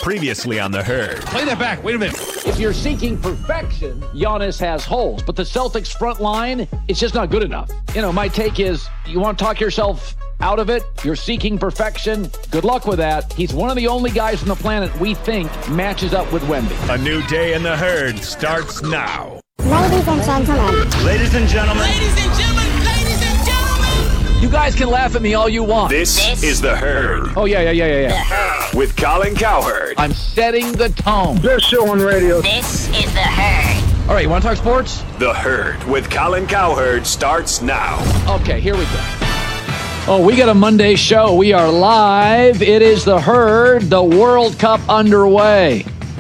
Previously on The Herd. Play that back. Wait a minute. If you're seeking perfection, Giannis has holes, but the Celtics front line is just not good enough. My take is you want to talk yourself out of it. You're seeking perfection. Good luck with that. He's one of the only guys on the planet we think matches up with Wemby. A new day in The Herd starts now. Ladies and gentlemen. Ladies and gentlemen. Ladies and gentlemen. Ladies and gentlemen. You guys can laugh at me all you want. This is The Herd. Oh, yeah. With Colin Cowherd. I'm setting the tone. Best show on radio. This is The Herd. All right, you want to talk sports? The Herd with Colin Cowherd starts now. Okay, here we go. Oh, we got a Monday show. We are live. It is The Herd, the World Cup underway.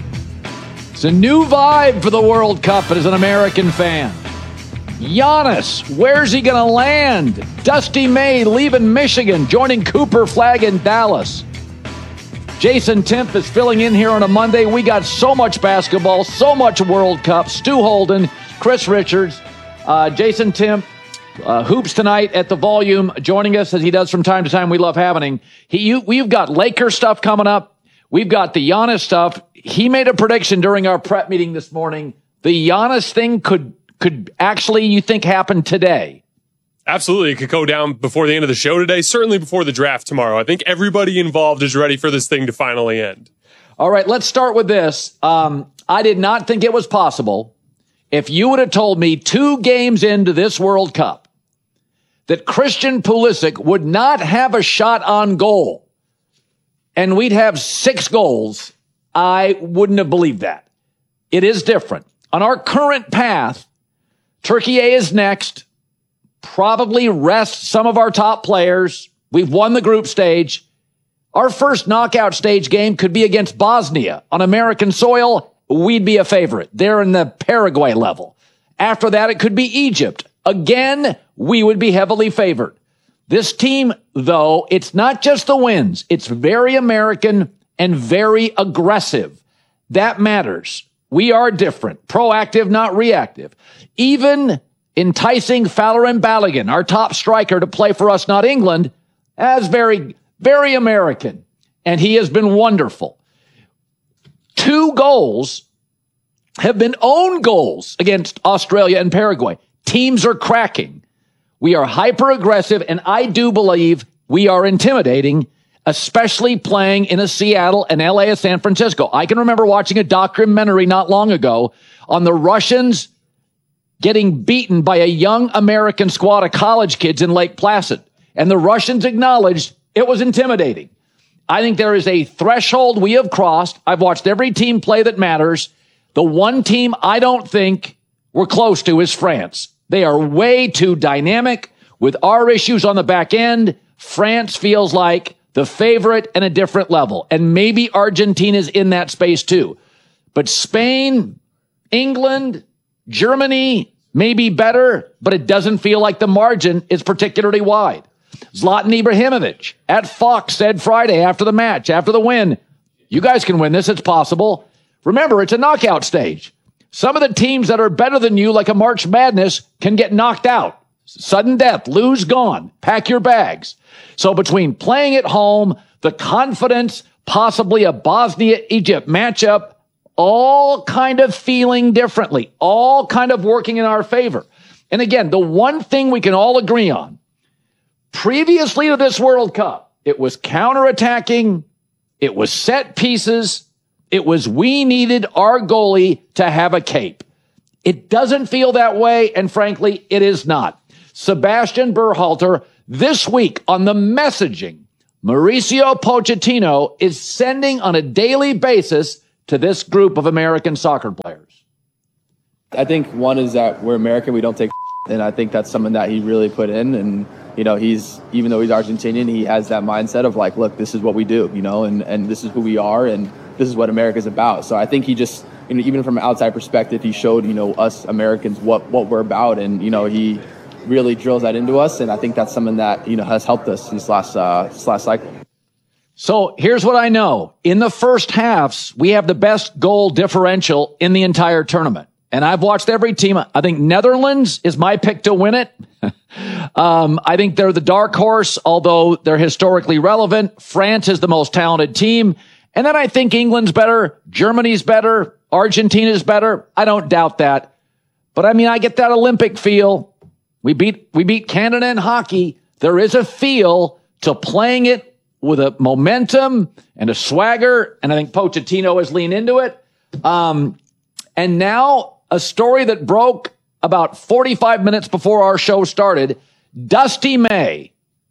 It's a new vibe for the World Cup as an American fan. Giannis, where's he going to land? Dusty May leaving Michigan, joining Cooper Flagg in Dallas. Jason Timpf is filling in here on a Monday. We got so much basketball, so much World Cup. Stu Holden, Chris Richards, Jason Timpf, Hoops Tonight at the Volume, joining us as he does from time to time. We love having him. We've got Laker stuff coming up. We've got the Giannis stuff. He made a prediction during our prep meeting this morning. The Giannis thing could actually, you think, happen today? Absolutely. It could go down before the end of the show today, certainly before the draft tomorrow. I think everybody involved is ready for this thing to finally end. All right, let's start with this. I did not think it was possible if you would have told me 2 games into this World Cup that Christian Pulisic would not have a shot on goal and we'd have 6 goals. I wouldn't have believed that. It is different. On our current path, Turkey A is next. Probably rest some of our top players. We've won the group stage. Our first knockout stage game could be against Bosnia on American soil. We'd be a favorite. They're in the Paraguay level. After that, it could be Egypt. Again, we would be heavily favored. This team, though, it's not just the wins. It's very American and very aggressive. That matters. We are different. Proactive, not reactive. Even enticing Fowler and Balogun, our top striker, to play for us, not England, as very, very American. And he has been wonderful. 2 goals have been own goals against Australia and Paraguay. Teams are cracking. We are hyper aggressive, and I do believe we are intimidating, especially playing in a Seattle and LA and San Francisco. I can remember watching a documentary not long ago on the Russians getting beaten by a young American squad of college kids in Lake Placid. And the Russians acknowledged it was intimidating. I think there is a threshold we have crossed. I've watched every team play that matters. The one team I don't think we're close to is France. They are way too dynamic. With our issues on the back end, France feels like the favorite and a different level. And maybe Argentina's in that space too. But Spain, England, Germany may be better, but it doesn't feel like the margin is particularly wide. Zlatan Ibrahimovic at Fox said Friday after the match, after the win, you guys can win this. It's possible. Remember, it's a knockout stage. Some of the teams that are better than you, like a March Madness, can get knocked out. Sudden death, lose, gone. Pack your bags. So between playing at home, the confidence, possibly a Bosnia-Egypt matchup, all kind of feeling differently, all kind of working in our favor. And again, the one thing we can all agree on, previously to this World Cup, it was counterattacking, it was set pieces, it was we needed our goalie to have a cape. It doesn't feel that way, and frankly, it is not. Sebastian Berhalter, this week on the messaging, Mauricio Pochettino is sending on a daily basis to this group of American soccer players. I think one is that we're American, we don't take and I think that's something that he really put in. And, you know, even though he's Argentinian, he has that mindset of like, look, this is what we do, you know, and this is who we are and this is what America's about. So I think he just, you know, even from an outside perspective, he showed, you know, us Americans what we're about. And, you know, he really drills that into us. And I think that's something that, you know, has helped us this last cycle. So here's what I know. In the first halves, we have the best goal differential in the entire tournament. And I've watched every team. I think Netherlands is my pick to win it. I think they're the dark horse, although they're historically relevant. France is the most talented team. And then I think England's better, Germany's better, Argentina's better. I don't doubt that. But I mean, I get that Olympic feel. We beat Canada in hockey. There is a feel to playing it with a momentum and a swagger. And I think Pochettino has leaned into it. And now a story that broke about 45 minutes before our show started. Dusty May,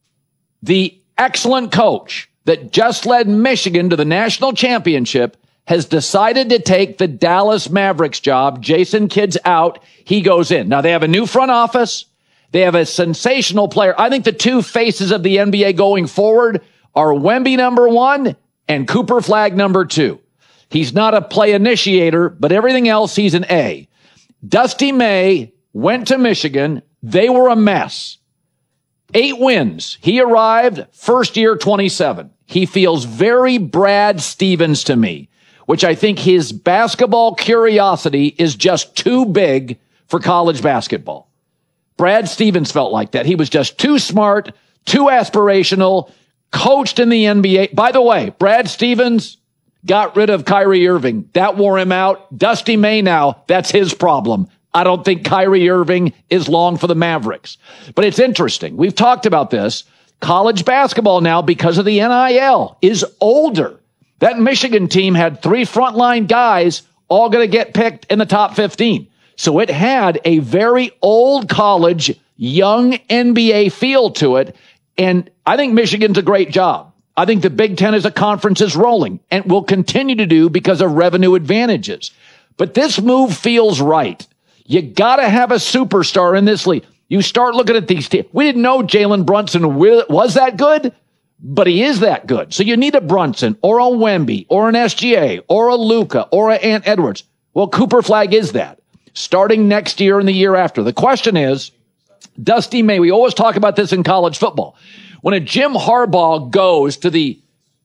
the excellent coach that just led Michigan to the national championship, has decided to take the Dallas Mavericks job. Jason Kidd's out. He goes in. Now, they have a new front office. They have a sensational player. I think the two faces of the NBA going forward are Wemby number 1 and Cooper Flagg number 2. He's not a play initiator, but everything else, he's an A. Dusty May went to Michigan. They were a mess. 8 wins. He arrived first year 27. He feels very Brad Stevens to me, which I think his basketball curiosity is just too big for college basketball. Brad Stevens felt like that. He was just too smart, too aspirational, coached in the NBA. By the way, Brad Stevens got rid of Kyrie Irving. That wore him out. Dusty May now, that's his problem. I don't think Kyrie Irving is long for the Mavericks. But it's interesting. We've talked about this. College basketball now, because of the NIL, is older. That Michigan team had 3 frontline guys all going to get picked in the top 15. So it had a very old college, young NBA feel to it. And I think Michigan's a great job. I think the Big Ten as a conference is rolling and will continue to do because of revenue advantages. But this move feels right. You got to have a superstar in this league. You start looking at these teams. We didn't know Jalen Brunson was that good, but he is that good. So you need a Brunson or a Wemby or an SGA or a Luka or an Ant Edwards. Well, Cooper Flagg is that. Starting next year and the year after. The question is, Dusty May, we always talk about this in college football. When a Jim Harbaugh goes to the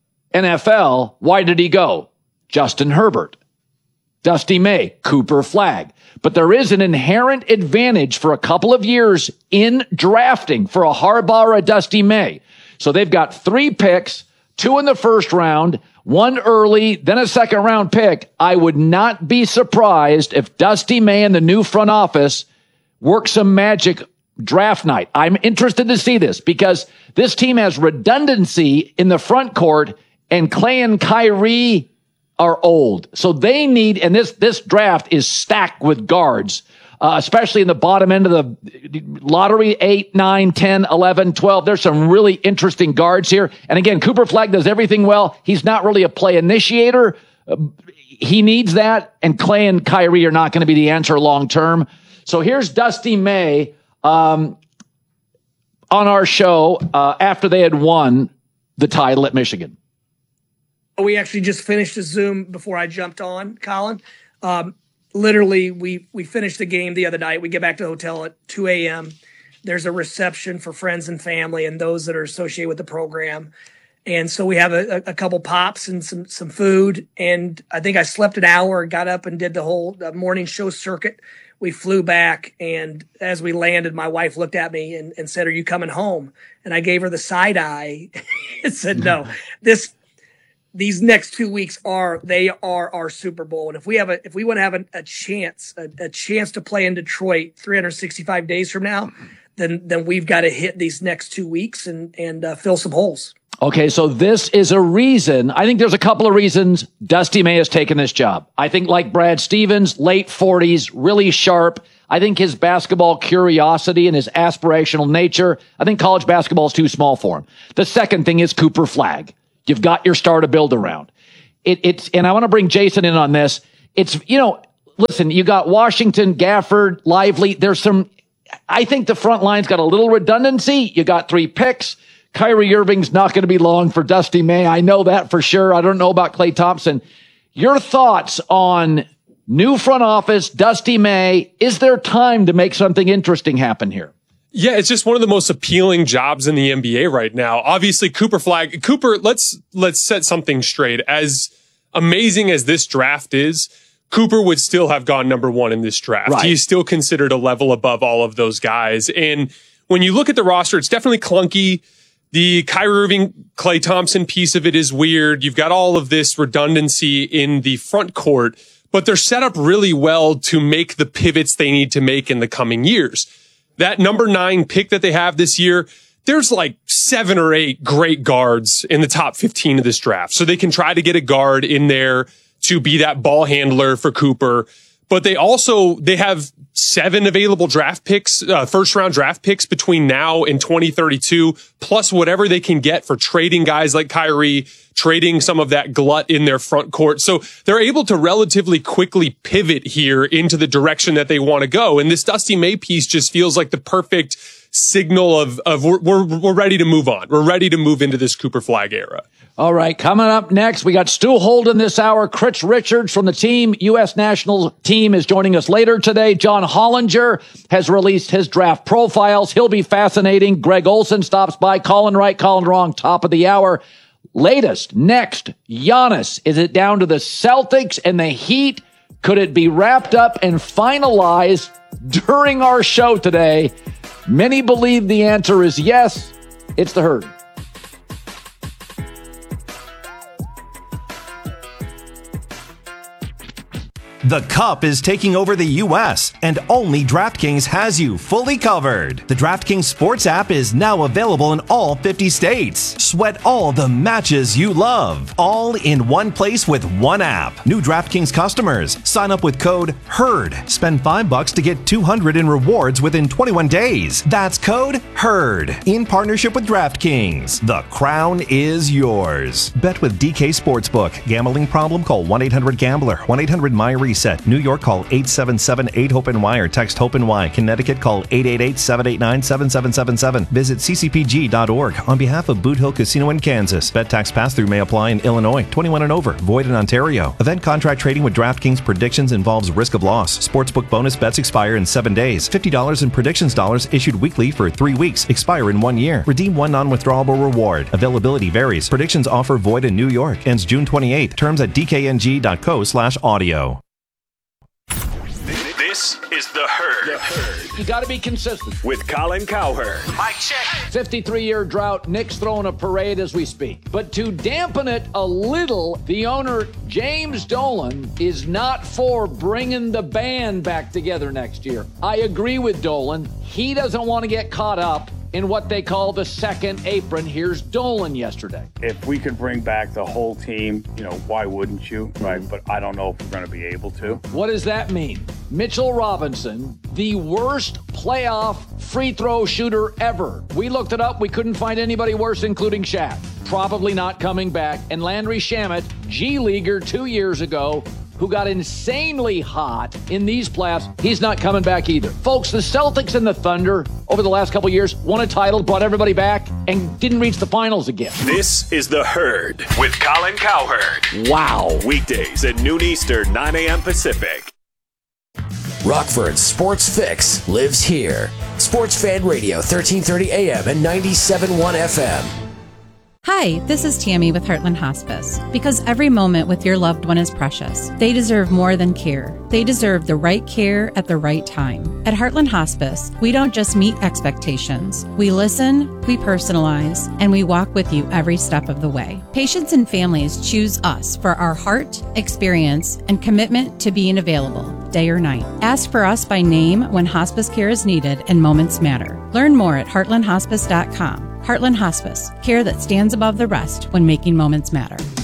NFL, why did he go? Justin Herbert, Dusty May, Cooper Flagg. But there is an inherent advantage for a couple of years in drafting for a Harbaugh or a Dusty May. So they've got 3 picks, 2 in the first round, 1 early, then a second round pick. I would not be surprised if Dusty May and the new front office work some magic draft night. I'm interested to see this because this team has redundancy in the front court, and Clay and Kyrie are old. So they need, and this draft is stacked with guards, especially in the bottom end of the lottery, 8, 9, 10, 11, 12. There's some really interesting guards here. And again, Cooper Flagg does everything well. He's not really a play initiator. He needs that. And Clay and Kyrie are not going to be the answer long term. So here's Dusty May on our show after they had won the title at Michigan. We actually just finished a Zoom before I jumped on, Colin. Literally, we finished the game the other night. We get back to the hotel at 2 a.m. There's a reception for friends and family and those that are associated with the program. And so we have a couple pops and some food. And I think I slept an hour, got up and did the whole morning show circuit. We flew back. And as we landed, my wife looked at me and said, "Are you coming home?" And I gave her the side eye and said, "No, these next 2 weeks are our Super Bowl. And if we want to have a chance to play in Detroit 365 days from now, then we've got to hit these next 2 weeks and fill some holes." Okay, so this is a reason. I think there's a couple of reasons Dusty May has taken this job. I think like Brad Stevens, late 40s, really sharp. I think his basketball curiosity and his aspirational nature, I think college basketball is too small for him. The second thing is Cooper Flagg. You've got your star to build around. And I want to bring Jason in on this. Listen, you got Washington, Gafford, Lively. I think the front line's got a little redundancy. You got 3 picks. Kyrie Irving's not going to be long for Dusty May. I know that for sure. I don't know about Klay Thompson. Your thoughts on new front office, Dusty May? Is there time to make something interesting happen here? Yeah, it's just one of the most appealing jobs in the NBA right now. Obviously, Cooper, let's set something straight. As amazing as this draft is, Cooper would still have gone number 1 in this draft. Right. He's still considered a level above all of those guys. And when you look at the roster, it's definitely clunky. The Kyrie Irving, Klay Thompson piece of it is weird. You've got all of this redundancy in the front court, but they're set up really well to make the pivots they need to make in the coming years. That number 9 pick that they have this year, there's like 7 or 8 great guards in the top 15 of this draft. So they can try to get a guard in there to be that ball handler for Cooper. But they have 7 available draft picks, first round draft picks between now and 2032, plus whatever they can get for trading guys like Kyrie, trading some of that glut in their front court. So they're able to relatively quickly pivot here into the direction that they want to go. And this Dusty May piece just feels like the perfect signal of we're ready to move on. We're ready to move into this Cooper Flagg era. All right, coming up next, we got Stu Holden this hour. Chris Richards from the team, U.S. national team, is joining us later today. John Hollinger has released his draft profiles. He'll be fascinating. Greg Olson stops by. Colin Right, Colin Wrong, top of the hour. Latest, next, Giannis. Is it down to the Celtics and the Heat? Could it be wrapped up and finalized during our show today? Many believe the answer is yes. It's The Herd. The Cup is taking over the U.S., and only DraftKings has you fully covered. The DraftKings Sports app is now available in all 50 states. Sweat all the matches you love, all in one place with one app. New DraftKings customers, sign up with code HERD. Spend $5 to get $200 in rewards within 21 days. That's code HERD. In partnership with DraftKings, the crown is yours. Bet with DK Sportsbook. Gambling problem? Call 1-800-GAMBLER. 1-800-MY-RESET. New York, call 877-8-HOPE-NY or text HOPE-NY. Connecticut, call 888-789-7777. Visit ccpg.org. On behalf of Boot Hill Casino in Kansas. Bet tax pass-through may apply in Illinois. 21 and over. Void in Ontario. Event contract trading with DraftKings predictions involves risk of loss. Sportsbook bonus bets expire in 7 days. $50 in predictions dollars issued weekly for 3 weeks. Expire in 1 year. Redeem one non-withdrawable reward. Availability varies. Predictions offer void in New York. Ends June 28th. Terms at dkng.co/audio. This is The Herd. You got to be consistent. With Colin Cowherd. Mic check. 53-year drought. Nick's throwing a parade as we speak. But to dampen it a little, the owner, James Dolan, is not for bringing the band back together next year. I agree with Dolan. He doesn't want to get caught up in what they call the second apron. Here's Dolan yesterday. If we could bring back the whole team, why wouldn't you, right? But I don't know if we're going to be able to. What does that mean? Mitchell Robinson, the worst playoff free throw shooter ever. We looked it up. We couldn't find anybody worse, including Shaq. Probably not coming back. And Landry Shamet, G-Leaguer 2 years ago, who got insanely hot in these playoffs, he's not coming back either. Folks, the Celtics and the Thunder over the last couple of years won a title, brought everybody back, and didn't reach the finals again. This is The Herd with Colin Cowherd. Wow. Weekdays at noon Eastern, 9 a.m. Pacific. Rockford's Sports Fix lives here. Sports Fan Radio, 1330 AM and 97.1 FM. Hi, this is Tammy with Heartland Hospice. Because every moment with your loved one is precious. They deserve more than care. They deserve the right care at the right time. At Heartland Hospice, we don't just meet expectations. We listen, we personalize, and we walk with you every step of the way. Patients and families choose us for our heart, experience, and commitment to being available, day or night. Ask for us by name when hospice care is needed and moments matter. Learn more at heartlandhospice.com. Heartland Hospice, care that stands above the rest when making moments matter.